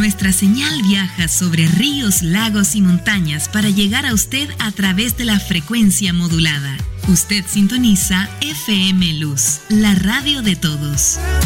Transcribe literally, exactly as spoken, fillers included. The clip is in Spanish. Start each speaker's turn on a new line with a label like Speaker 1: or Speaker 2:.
Speaker 1: Nuestra señal viaja sobre ríos, lagos y montañas para llegar a usted a través de la frecuencia modulada. Usted sintoniza F M Luz, la radio de todos.